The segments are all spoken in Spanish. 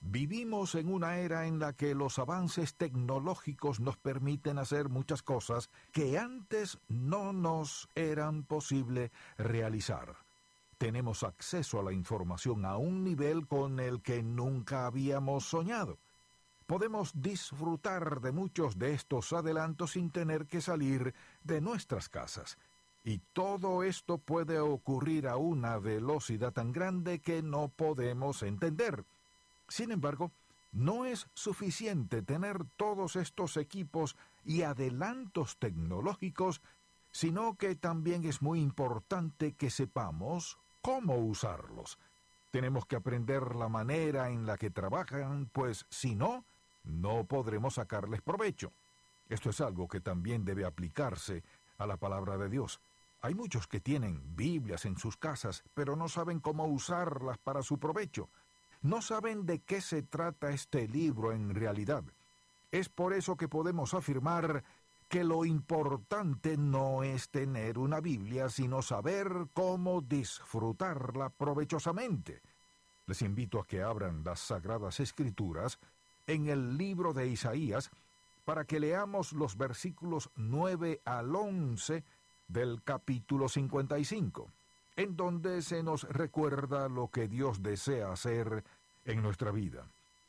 Vivimos en una era en la que los avances tecnológicos nos permiten hacer muchas cosas que antes no nos eran posible realizar. Tenemos acceso a la información a un nivel con el que nunca habíamos soñado. Podemos disfrutar de muchos de estos adelantos sin tener que salir de nuestras casas. Y todo esto puede ocurrir a una velocidad tan grande que no podemos entender. Sin embargo, no es suficiente tener todos estos equipos y adelantos tecnológicos, sino que también es muy importante que sepamos cómo usarlos. Tenemos que aprender la manera en la que trabajan, pues si no, no podremos sacarles provecho. Esto es algo que también debe aplicarse a la palabra de Dios. Hay muchos que tienen Biblias en sus casas, pero no saben cómo usarlas para su provecho. No saben de qué se trata este libro en realidad. Es por eso que podemos afirmar que lo importante no es tener una Biblia, sino saber cómo disfrutarla provechosamente. Les invito a que abran las Sagradas Escrituras en el libro de Isaías para que leamos los versículos 9 al 11 del capítulo 55, en donde se nos recuerda lo que Dios desea hacer en nuestra vida.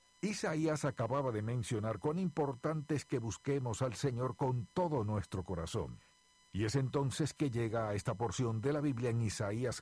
Isaías acababa de mencionar cuán importante es que busquemos al Señor con todo nuestro corazón. Y es entonces que llega a esta porción de la Biblia en Isaías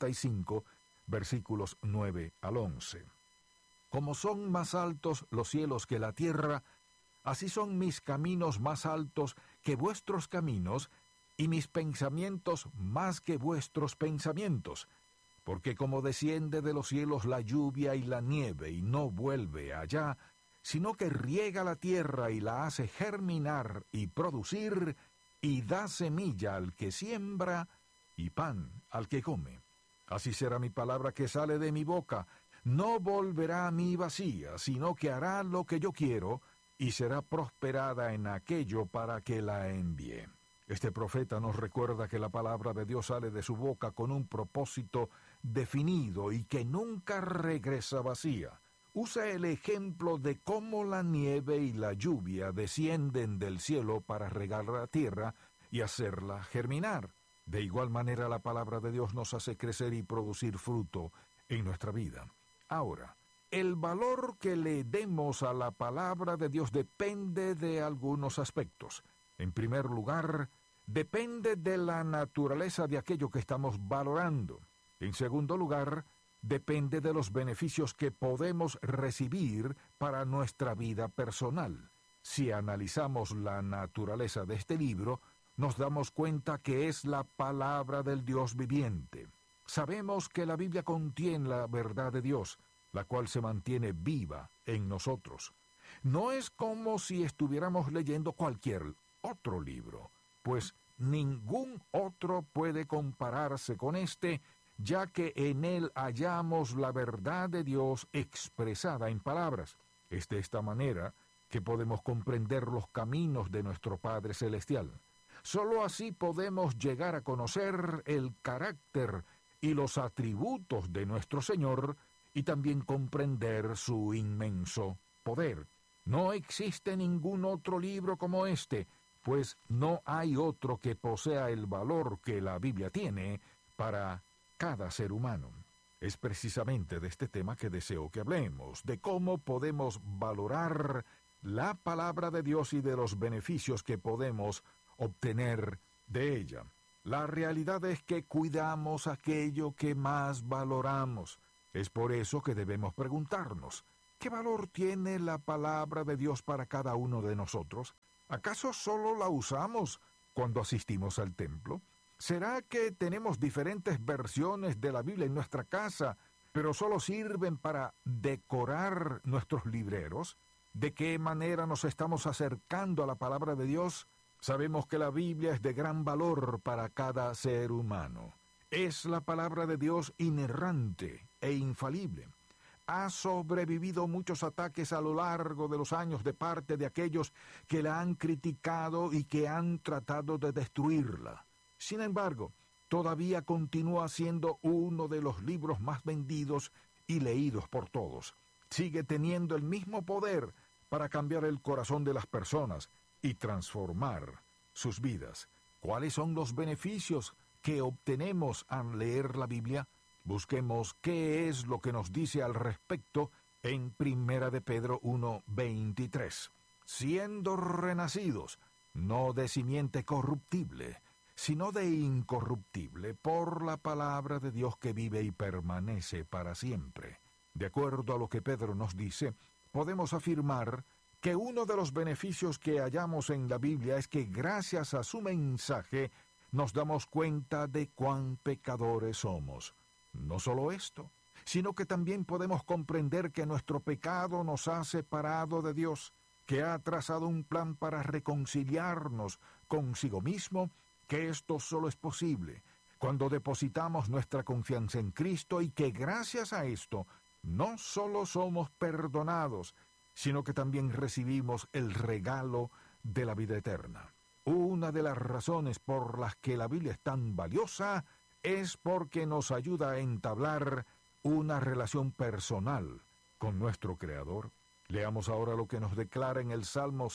55, versículos 9 al 11. Como son más altos los cielos que la tierra, así son mis caminos más altos que vuestros caminos, y mis pensamientos más que vuestros pensamientos. Porque como desciende de los cielos la lluvia y la nieve, y no vuelve allá, sino que riega la tierra y la hace germinar y producir, y da semilla al que siembra, y pan al que come. Así será mi palabra que sale de mi boca. No volverá a mí vacía, sino que hará lo que yo quiero, y será prosperada en aquello para que la envíe. Este profeta nos recuerda que la palabra de Dios sale de su boca con un propósito definido y que nunca regresa vacía. Usa el ejemplo de cómo la nieve y la lluvia descienden del cielo para regar la tierra y hacerla germinar. De igual manera, la palabra de Dios nos hace crecer y producir fruto en nuestra vida. Ahora, el valor que le demos a la palabra de Dios depende de algunos aspectos. En primer lugar, depende de la naturaleza de aquello que estamos valorando. En segundo lugar, depende de los beneficios que podemos recibir para nuestra vida personal. Si analizamos la naturaleza de este libro, nos damos cuenta que es la palabra del Dios viviente. Sabemos que la Biblia contiene la verdad de Dios, la cual se mantiene viva en nosotros. No es como si estuviéramos leyendo cualquier otro libro, pues ningún otro puede compararse con este, ya que en él hallamos la verdad de Dios expresada en palabras. Es de esta manera que podemos comprender los caminos de nuestro Padre Celestial. Solo así podemos llegar a conocer el carácter y los atributos de nuestro Señor y también comprender su inmenso poder. No existe ningún otro libro como este, pues no hay otro que posea el valor que la Biblia tiene para cada ser humano. Es precisamente de este tema que deseo que hablemos, de cómo podemos valorar la palabra de Dios y de los beneficios que podemos obtener de ella. La realidad es que cuidamos aquello que más valoramos. Es por eso que debemos preguntarnos, ¿qué valor tiene la palabra de Dios para cada uno de nosotros? ¿Acaso solo la usamos cuando asistimos al templo? ¿Será que tenemos diferentes versiones de la Biblia en nuestra casa, pero solo sirven para decorar nuestros libreros? ¿De qué manera nos estamos acercando a la palabra de Dios? Sabemos que la Biblia es de gran valor para cada ser humano. Es la palabra de Dios inerrante e infalible. Ha sobrevivido muchos ataques a lo largo de los años de parte de aquellos que la han criticado y que han tratado de destruirla. Sin embargo, todavía continúa siendo uno de los libros más vendidos y leídos por todos. sigue teniendo el mismo poder para cambiar el corazón de las personas y transformar sus vidas. ¿Cuáles son los beneficios que obtenemos al leer la Biblia? Busquemos qué es lo que nos dice al respecto en 1 de Pedro 1:23. Siendo renacidos, no de simiente corruptible, sino de incorruptible, por la palabra de Dios que vive y permanece para siempre. De acuerdo a lo que Pedro nos dice, podemos afirmar que uno de los beneficios que hallamos en la Biblia es que gracias a su mensaje nos damos cuenta de cuán pecadores somos. No solo esto, sino que también podemos comprender que nuestro pecado nos ha separado de Dios, que ha trazado un plan para reconciliarnos consigo mismo, que esto solo es posible cuando depositamos nuestra confianza en Cristo y que gracias a esto no solo somos perdonados, sino que también recibimos el regalo de la vida eterna. Una de las razones por las que la Biblia es tan valiosa es porque nos ayuda a entablar una relación personal con nuestro Creador. Leamos ahora lo que nos declara en el Salmo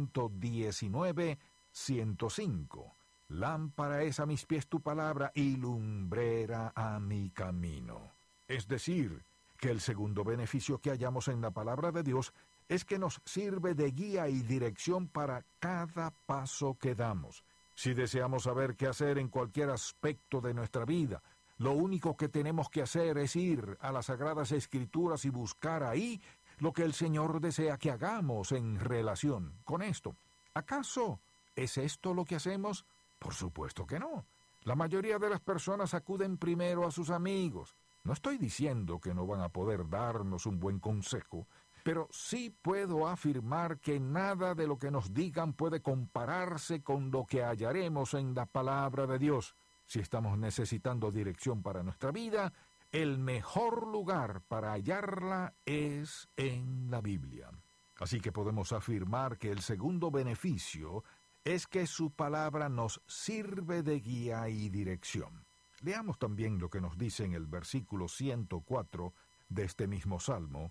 119, 105. Lámpara es a mis pies tu palabra y lumbrera a mi camino. Es decir, que el segundo beneficio que hallamos en la palabra de Dios es que nos sirve de guía y dirección para cada paso que damos. Si deseamos saber qué hacer en cualquier aspecto de nuestra vida, lo único que tenemos que hacer es ir a las Sagradas Escrituras y buscar ahí lo que el Señor desea que hagamos en relación con esto. ¿Acaso es esto lo que hacemos? Por supuesto que no. La mayoría de las personas acuden primero a sus amigos. No estoy diciendo que no van a poder darnos un buen consejo, pero sí puedo afirmar que nada de lo que nos digan puede compararse con lo que hallaremos en la palabra de Dios. Si estamos necesitando dirección para nuestra vida, el mejor lugar para hallarla es en la Biblia. Así que podemos afirmar que el segundo beneficio es que su palabra nos sirve de guía y dirección. Leamos también lo que nos dice en el versículo 104 de este mismo Salmo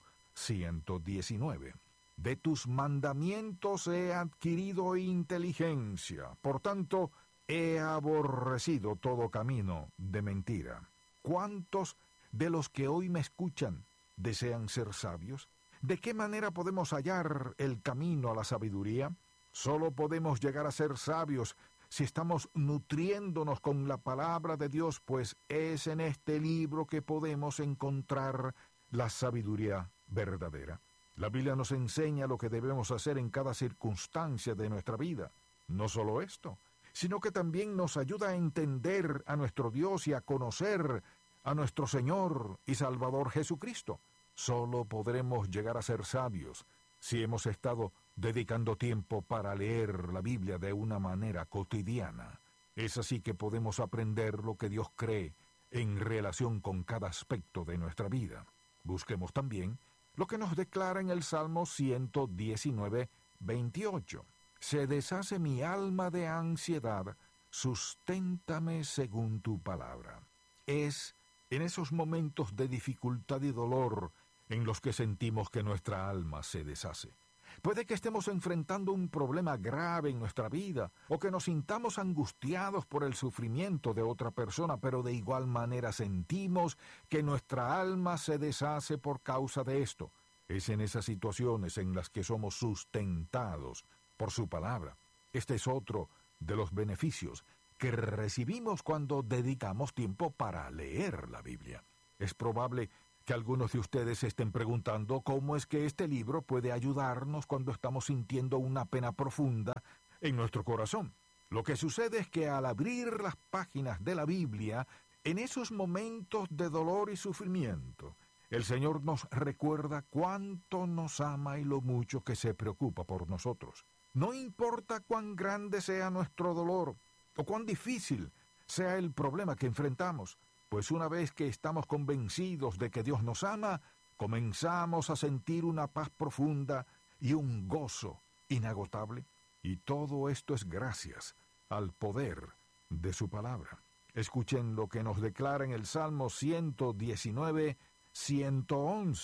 119. De tus mandamientos he adquirido inteligencia, por tanto, he aborrecido todo camino de mentira. ¿Cuántos de los que hoy me escuchan desean ser sabios? ¿De qué manera podemos hallar el camino a la sabiduría? Solo podemos llegar a ser sabios si estamos nutriéndonos con la palabra de Dios, pues es en este libro que podemos encontrar la sabiduría verdadera. La Biblia nos enseña lo que debemos hacer en cada circunstancia de nuestra vida. No solo esto, sino que también nos ayuda a entender a nuestro Dios y a conocer a nuestro Señor y Salvador Jesucristo. Solo podremos llegar a ser sabios si hemos estado dedicando tiempo para leer la Biblia de una manera cotidiana. Es así que podemos aprender lo que Dios cree en relación con cada aspecto de nuestra vida. Busquemos también lo que nos declara en el Salmo 119, 28. Se deshace mi alma de ansiedad, susténtame según tu palabra. Es en esos momentos de dificultad y dolor en los que sentimos que nuestra alma se deshace. Puede que estemos enfrentando un problema grave en nuestra vida o que nos sintamos angustiados por el sufrimiento de otra persona, pero de igual manera sentimos que nuestra alma se deshace por causa de esto. Es en esas situaciones en las que somos sustentados por su palabra. Este es otro de los beneficios que recibimos cuando dedicamos tiempo para leer la Biblia. Es probable que algunos de ustedes se estén preguntando cómo es que este libro puede ayudarnos cuando estamos sintiendo una pena profunda en nuestro corazón. Lo que sucede es que al abrir las páginas de la Biblia, en esos momentos de dolor y sufrimiento, el Señor nos recuerda cuánto nos ama y lo mucho que se preocupa por nosotros. No importa cuán grande sea nuestro dolor o cuán difícil sea el problema que enfrentamos, pues una vez que estamos convencidos de que Dios nos ama, comenzamos a sentir una paz profunda y un gozo inagotable. Y todo esto es gracias al poder de su palabra. Escuchen lo que nos declara en el Salmo 119, 111.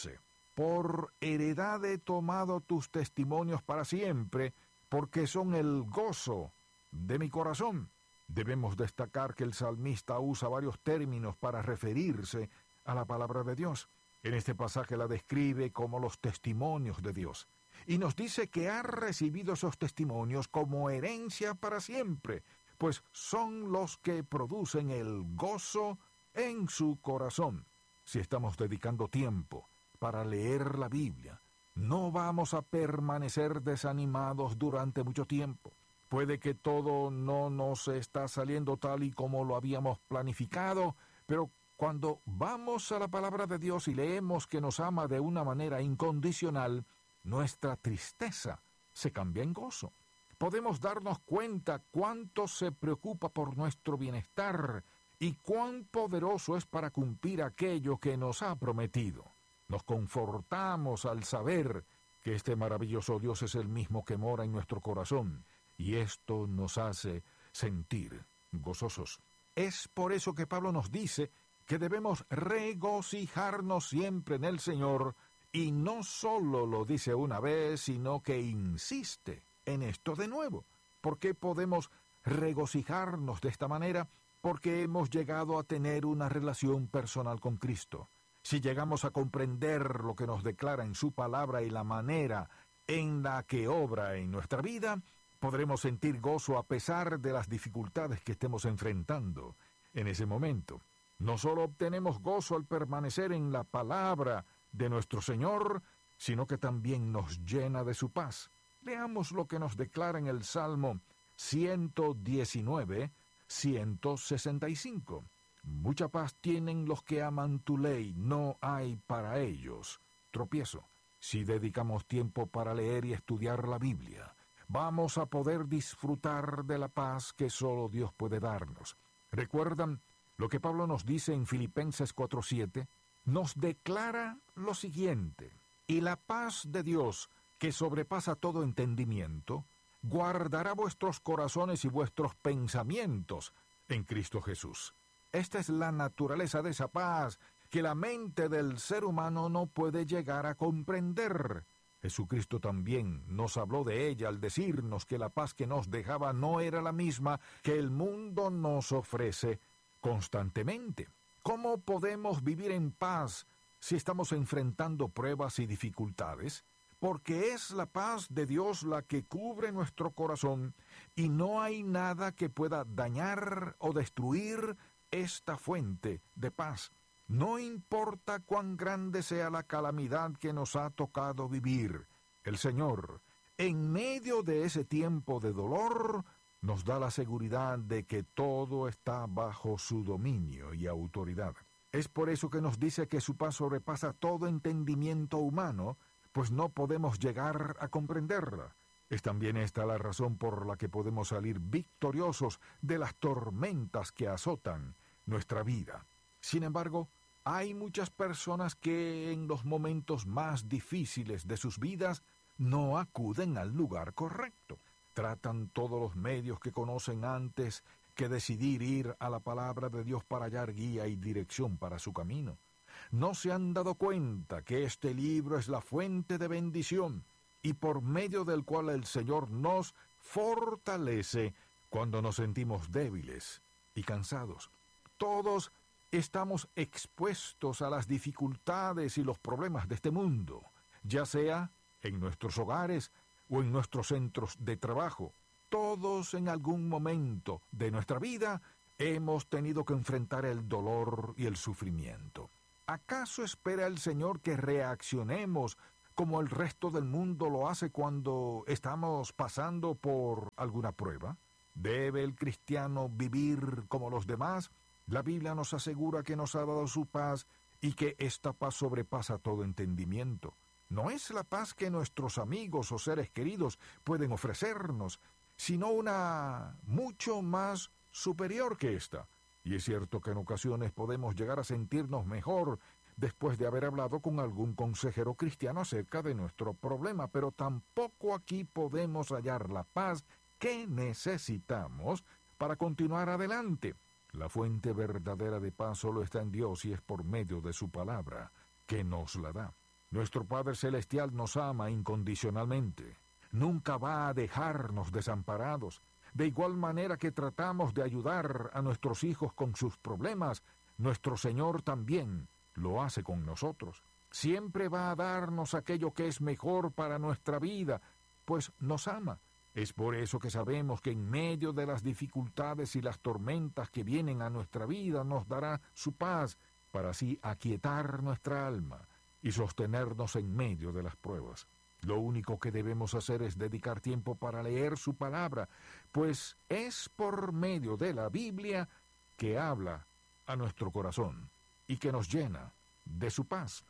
por heredad he tomado tus testimonios para siempre, porque son el gozo de mi corazón. Debemos destacar que el salmista usa varios términos para referirse a la palabra de Dios. En este pasaje la describe como los testimonios de Dios, y nos dice que ha recibido esos testimonios como herencia para siempre, pues son los que producen el gozo en su corazón. Si estamos dedicando tiempo para leer la Biblia, no vamos a permanecer desanimados durante mucho tiempo. Puede que todo no nos está saliendo tal y como lo habíamos planificado, pero cuando vamos a la palabra de Dios y leemos que nos ama de una manera incondicional, nuestra tristeza se cambia en gozo. Podemos darnos cuenta cuánto se preocupa por nuestro bienestar y cuán poderoso es para cumplir aquello que nos ha prometido. Nos confortamos al saber que este maravilloso Dios es el mismo que mora en nuestro corazón, y esto nos hace sentir gozosos. Es por eso que Pablo nos dice que debemos regocijarnos siempre en el Señor, y no solo lo dice una vez, sino que insiste en esto de nuevo. ¿Por qué podemos regocijarnos de esta manera? Porque hemos llegado a tener una relación personal con Cristo. Si llegamos a comprender lo que nos declara en su palabra y la manera en la que obra en nuestra vida, podremos sentir gozo a pesar de las dificultades que estemos enfrentando en ese momento. No solo obtenemos gozo al permanecer en la palabra de nuestro Señor, sino que también nos llena de su paz. Leamos lo que nos declara en el Salmo 119, 165. Mucha paz tienen los que aman tu ley, no hay para ellos tropiezo. Si dedicamos tiempo para leer y estudiar la Biblia, vamos a poder disfrutar de la paz que solo Dios puede darnos. ¿Recuerdan lo que Pablo nos dice en Filipenses 4:7? Nos declara lo siguiente: y la paz de Dios, que sobrepasa todo entendimiento, guardará vuestros corazones y vuestros pensamientos en Cristo Jesús. Esta es la naturaleza de esa paz que la mente del ser humano no puede llegar a comprender. Jesucristo también nos habló de ella al decirnos que la paz que nos dejaba no era la misma que el mundo nos ofrece constantemente. ¿Cómo podemos vivir en paz si estamos enfrentando pruebas y dificultades? Porque es la paz de Dios la que cubre nuestro corazón y no hay nada que pueda dañar o destruir esta fuente de paz. No importa cuán grande sea la calamidad que nos ha tocado vivir, el Señor, en medio de ese tiempo de dolor, nos da la seguridad de que todo está bajo su dominio y autoridad. Es por eso que nos dice que su paz sobrepasa todo entendimiento humano, pues no podemos llegar a comprenderla. Es también esta la razón por la que podemos salir victoriosos de las tormentas que azotan nuestra vida. Sin embargo, hay muchas personas que en los momentos más difíciles de sus vidas no acuden al lugar correcto. Tratan todos los medios que conocen antes que decidir ir a la palabra de Dios para hallar guía y dirección para su camino. No se han dado cuenta que este libro es la fuente de bendición y por medio del cual el Señor nos fortalece cuando nos sentimos débiles y cansados. Todos estamos expuestos a las dificultades y los problemas de este mundo, ya sea en nuestros hogares o en nuestros centros de trabajo. Todos en algún momento de nuestra vida hemos tenido que enfrentar el dolor y el sufrimiento. ¿Acaso espera el Señor que reaccionemos como el resto del mundo lo hace cuando estamos pasando por alguna prueba? ¿Debe el cristiano vivir como los demás? La Biblia nos asegura que nos ha dado su paz y que esta paz sobrepasa todo entendimiento. No es la paz que nuestros amigos o seres queridos pueden ofrecernos, sino una mucho más superior que esta. Y es cierto que en ocasiones podemos llegar a sentirnos mejor después de haber hablado con algún consejero cristiano acerca de nuestro problema, pero tampoco aquí podemos hallar la paz que necesitamos para continuar adelante. La fuente verdadera de paz solo está en Dios y es por medio de su palabra que nos la da. Nuestro Padre Celestial nos ama incondicionalmente. Nunca va a dejarnos desamparados. De igual manera que tratamos de ayudar a nuestros hijos con sus problemas, nuestro Señor también lo hace con nosotros. Siempre va a darnos aquello que es mejor para nuestra vida, pues nos ama. Es por eso que sabemos que en medio de las dificultades y las tormentas que vienen a nuestra vida nos dará su paz, para así aquietar nuestra alma y sostenernos en medio de las pruebas. Lo único que debemos hacer es dedicar tiempo para leer su palabra, pues es por medio de la Biblia que habla a nuestro corazón y que nos llena de su paz.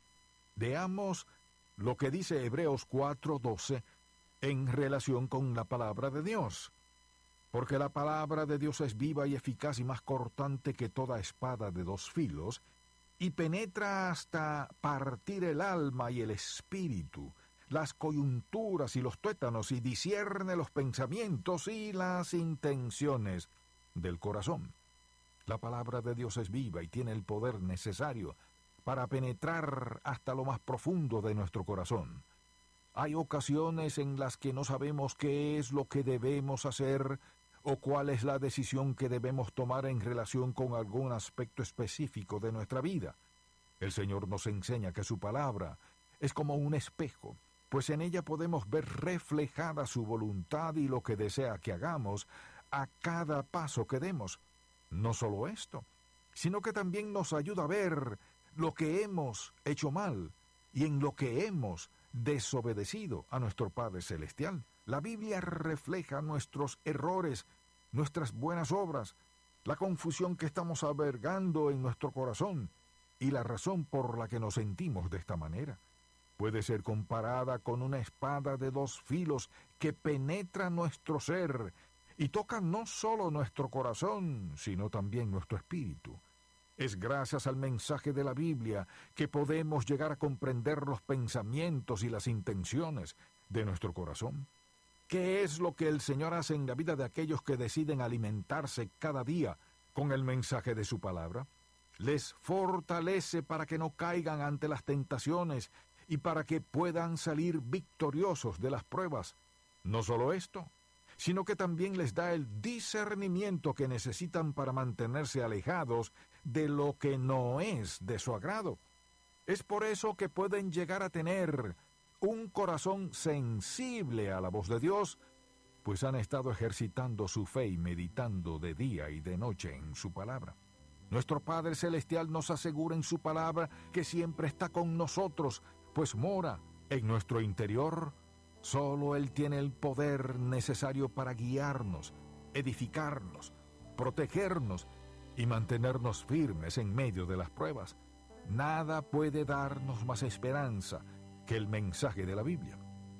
Veamos lo que dice Hebreos 4:12 en relación con la palabra de Dios. Porque la palabra de Dios es viva y eficaz y más cortante que toda espada de dos filos, y penetra hasta partir el alma y el espíritu, las coyunturas y los tuétanos, y discierne los pensamientos y las intenciones del corazón. La palabra de Dios es viva y tiene el poder necesario para penetrar hasta lo más profundo de nuestro corazón. Hay ocasiones en las que no sabemos qué es lo que debemos hacer o cuál es la decisión que debemos tomar en relación con algún aspecto específico de nuestra vida. El Señor nos enseña que su palabra es como un espejo, pues en ella podemos ver reflejada su voluntad y lo que desea que hagamos a cada paso que demos. No solo esto, sino que también nos ayuda a ver lo que hemos hecho mal y en lo que hemos desobedecido a nuestro Padre Celestial. La Biblia refleja nuestros errores, nuestras buenas obras, la confusión que estamos albergando en nuestro corazón y la razón por la que nos sentimos de esta manera. Puede ser comparada con una espada de dos filos que penetra nuestro ser y toca no solo nuestro corazón, sino también nuestro espíritu. Es gracias al mensaje de la Biblia que podemos llegar a comprender los pensamientos y las intenciones de nuestro corazón. ¿Qué es lo que el Señor hace en la vida de aquellos que deciden alimentarse cada día con el mensaje de su palabra? Les fortalece para que no caigan ante las tentaciones y para que puedan salir victoriosos de las pruebas. No solo esto, sino que también les da el discernimiento que necesitan para mantenerse alejados de lo que no es de su agrado. Es por eso que pueden llegar a tener un corazón sensible a la voz de Dios, pues han estado ejercitando su fe y meditando de día y de noche en su palabra. Nuestro Padre Celestial nos asegura en su palabra que siempre está con nosotros, pues mora en nuestro interior. Solo Él tiene el poder necesario para guiarnos, edificarnos, protegernos y mantenernos firmes en medio de las pruebas. Nada puede darnos más esperanza que el mensaje de la Biblia.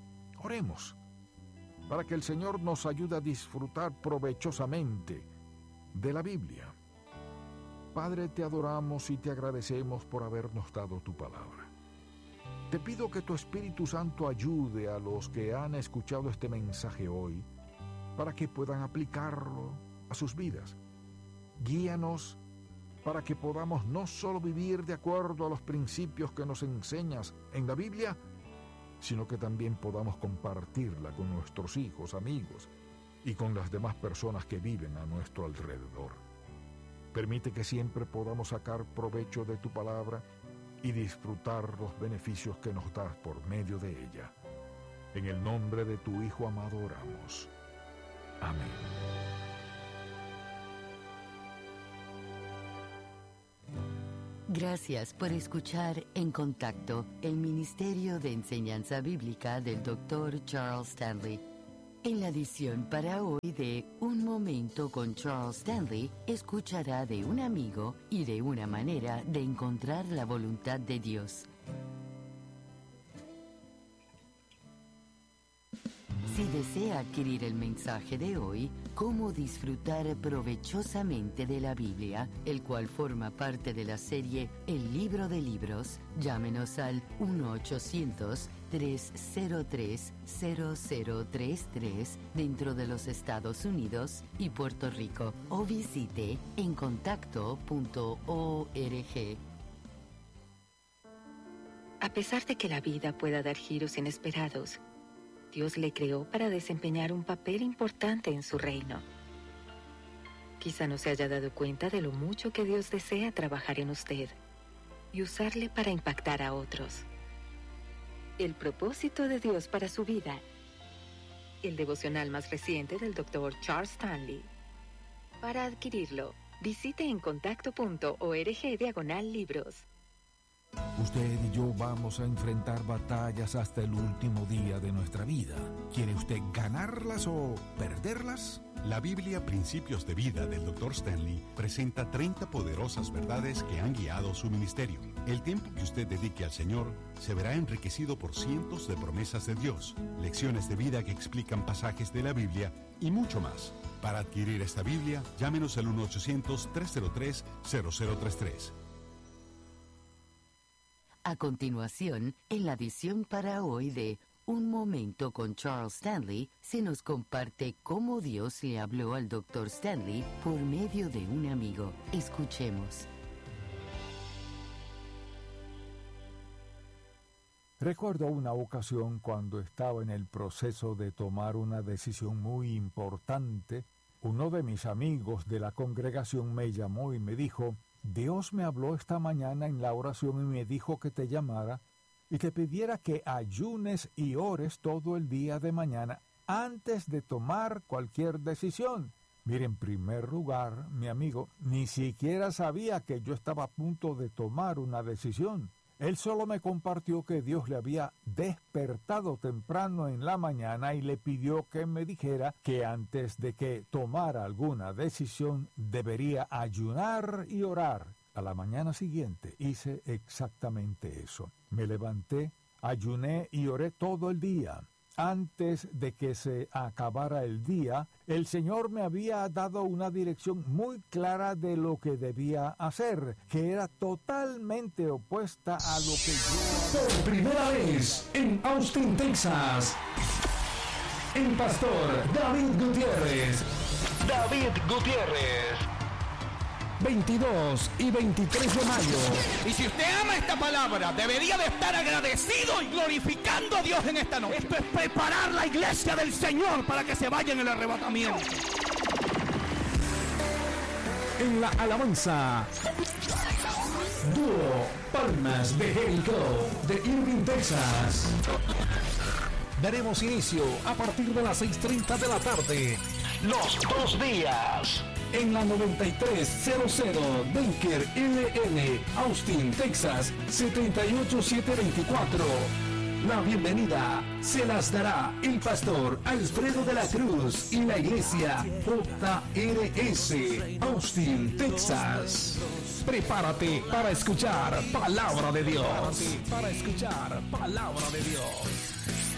Oremos para que el Señor nos ayude a disfrutar provechosamente de la Biblia. Padre, te adoramos y te agradecemos por habernos dado tu palabra. Te pido que tu Espíritu Santo ayude a los que han escuchado este mensaje hoy para que puedan aplicarlo a sus vidas. Guíanos para que podamos no solo vivir de acuerdo a los principios que nos enseñas en la Biblia, sino que también podamos compartirla con nuestros hijos, amigos y con las demás personas que viven a nuestro alrededor. Permite que siempre podamos sacar provecho de tu palabra y disfrutar los beneficios que nos das por medio de ella. En el nombre de tu Hijo amado oramos. Amén. Gracias por escuchar En Contacto, el Ministerio de Enseñanza Bíblica del Dr. Charles Stanley. En la edición para hoy de Un Momento con Charles Stanley, escuchará de un amigo y de una manera de encontrar la voluntad de Dios. Si desea adquirir el mensaje de hoy, Cómo disfrutar provechosamente de la Biblia, el cual forma parte de la serie El Libro de Libros, llámenos al 1-800-303-0033 dentro de los Estados Unidos y Puerto Rico o visite encontacto.org. A pesar de que la vida pueda dar giros inesperados, Dios le creó para desempeñar un papel importante en su reino. Quizá no se haya dado cuenta de lo mucho que Dios desea trabajar en usted y usarle para impactar a otros. El propósito de Dios para su vida. El devocional más reciente del Dr. Charles Stanley. Para adquirirlo, visite encontacto.org/libros. Usted y yo vamos a enfrentar batallas hasta el último día de nuestra vida. ¿Quiere usted ganarlas o perderlas? La Biblia Principios de Vida del Dr. Stanley presenta 30 poderosas verdades que han guiado su ministerio. El tiempo que usted dedique al Señor se verá enriquecido por cientos de promesas de Dios, lecciones de vida que explican pasajes de la Biblia y mucho más. Para adquirir esta Biblia, llámenos al 1-800-303-0033. A continuación, en la edición para hoy de Un Momento con Charles Stanley, se nos comparte cómo Dios le habló al Dr. Stanley por medio de un amigo. Escuchemos. Recuerdo una ocasión cuando estaba en el proceso de tomar una decisión muy importante. Uno de mis amigos de la congregación me llamó y me dijo: Dios me habló esta mañana en la oración y me dijo que te llamara y te pidiera que ayunes y ores todo el día de mañana antes de tomar cualquier decisión. Mire, en primer lugar, mi amigo ni siquiera sabía que yo estaba a punto de tomar una decisión. Él solo me compartió que Dios le había despertado temprano en la mañana y le pidió que me dijera que antes de que tomara alguna decisión debería ayunar y orar. A la mañana siguiente hice exactamente eso. Me levanté, ayuné y oré todo el día. Antes de que se acabara el día, el Señor me había dado una dirección muy clara de lo que debía hacer, que era totalmente opuesta a lo que yo... Por primera vez en Austin, Texas, el pastor David Gutiérrez. 22 y 23 de mayo. Y si usted ama esta palabra, debería de estar agradecido y glorificando a Dios en esta noche. Esto es preparar la iglesia del Señor para que se vaya en el arrebatamiento. En la alabanza, dúo Palmas de Jericho de Irving, Texas. Daremos inicio a partir de las 6:30 de la tarde. Los 2 días. En la 9300 Baker LN, Austin, Texas, 78724. La bienvenida se las dará el pastor Alfredo de la Cruz y la iglesia JRS, Austin, Texas. Prepárate para escuchar palabra de Dios.